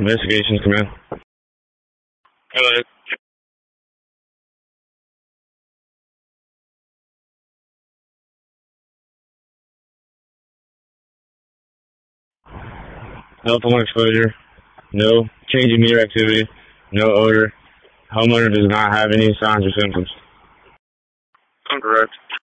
Investigations, come in. Hello. Health on exposure. No change in meter activity. No odor. Homeowner does not have any signs or symptoms. Correct.